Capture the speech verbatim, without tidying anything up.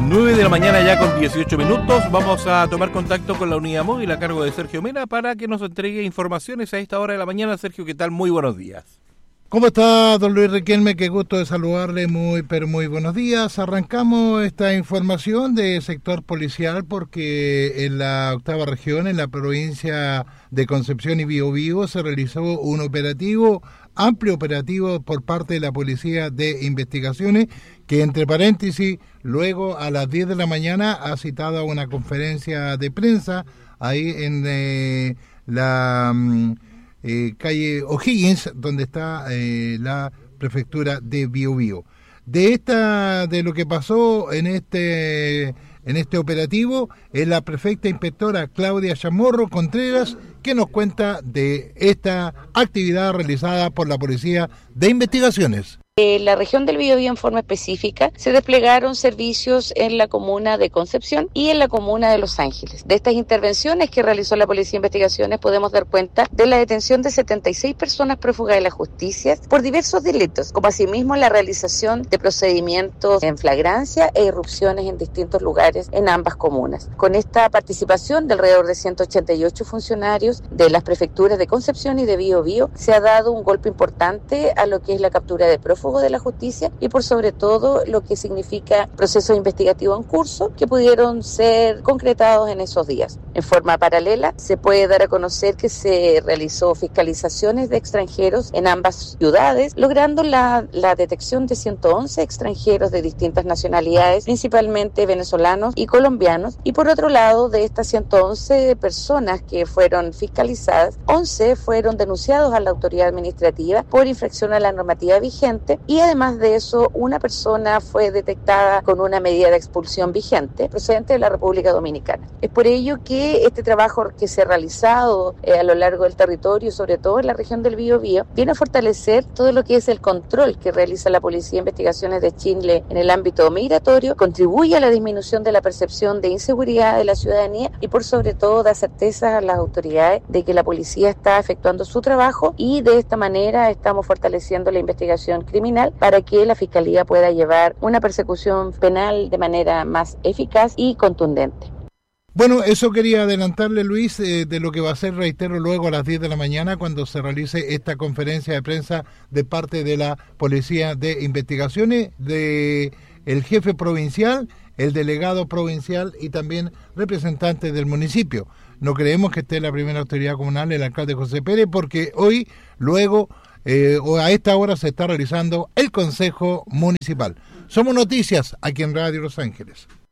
nueve de la mañana ya con dieciocho minutos. Vamos a tomar contacto con la unidad móvil a cargo de Sergio Mena para que nos entregue informaciones a esta hora de la mañana. Sergio, ¿qué tal? Muy buenos días. ¿Cómo está, don Luis Riquelme? Qué gusto de saludarle, muy, pero muy buenos días. Arrancamos esta información del sector policial porque en la octava región, en la provincia de Concepción y Biobío, se realizó un operativo, amplio operativo por parte de la Policía de Investigaciones, que entre paréntesis, luego a las diez de la mañana ha citado a una conferencia de prensa ahí en eh, la... Eh, calle O'Higgins, donde está eh, la prefectura de Biobío. De esta, de lo que pasó en este en este operativo, es la prefecta inspectora Claudia Chamorro Contreras, que nos cuenta de esta actividad realizada por la Policía de Investigaciones. En la región del Biobío en forma específica se desplegaron servicios en la comuna de Concepción y en la comuna de Los Ángeles. De estas intervenciones que realizó la Policía de Investigaciones podemos dar cuenta de la detención de setenta y seis personas prófugas de la justicia por diversos delitos, como asimismo la realización de procedimientos en flagrancia e irrupciones en distintos lugares en ambas comunas. Con esta participación de alrededor de ciento ochenta y ocho funcionarios de las prefecturas de Concepción y de Biobío, se ha dado un golpe importante a lo que es la captura de prófugos de la justicia y por sobre todo lo que significa procesos investigativos en curso que pudieron ser concretados en esos días. En forma paralela se puede dar a conocer que se realizó fiscalizaciones de extranjeros en ambas ciudades, logrando la, la detección de ciento once extranjeros de distintas nacionalidades, principalmente venezolanos y colombianos, y por otro lado de estas ciento once personas que fueron fiscalizadas, once fueron denunciados a la autoridad administrativa por infracción a la normativa vigente. Y además de eso, una persona fue detectada con una medida de expulsión vigente procedente de la República Dominicana. Es por ello que este trabajo que se ha realizado eh, a lo largo del territorio, sobre todo en la región del Biobío, viene a fortalecer todo lo que es el control que realiza la Policía de Investigaciones de Chile en el ámbito migratorio, contribuye a la disminución de la percepción de inseguridad de la ciudadanía y por sobre todo da certeza a las autoridades de que la policía está efectuando su trabajo y de esta manera estamos fortaleciendo la investigación criminal para que la Fiscalía pueda llevar una persecución penal de manera más eficaz y contundente. Bueno, eso quería adelantarle, Luis, eh, de lo que va a ser, reitero, luego a las diez de la mañana cuando se realice esta conferencia de prensa de parte de la Policía de Investigaciones, de el jefe provincial, el delegado provincial y también representantes del municipio. No creemos que esté la primera autoridad comunal, el alcalde José Pérez, porque hoy, luego... Eh, a esta hora se está realizando el Consejo Municipal. Somos Noticias aquí en Radio Los Ángeles.